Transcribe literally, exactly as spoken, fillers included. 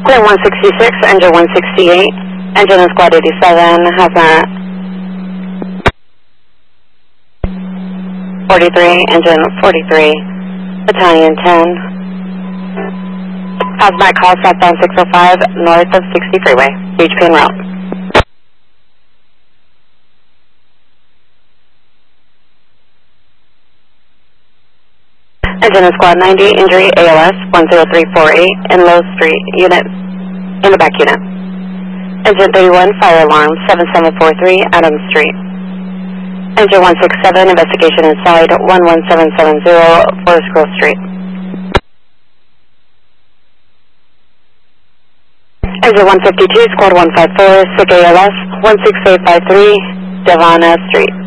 Clear one sixty-six, engine one sixty-eight, engine in squad eighty-seven, hazmat forty-three, engine forty-three, battalion ten. Hazmat call southbound six oh five, north of sixty freeway, Beach Pin route. Engine in squad ninety, injury A L S one zero three four eight, in Low Street, unit, in the back unit. Engine thirty-one, fire alarm seven seven four three, Adams Street. Engine one sixty-seven, investigation inside one one seven seven zero, Forest Grove Street. Engine one fifty-two, squad one fifty-four, sick A L S one six eight five three, Devana Street.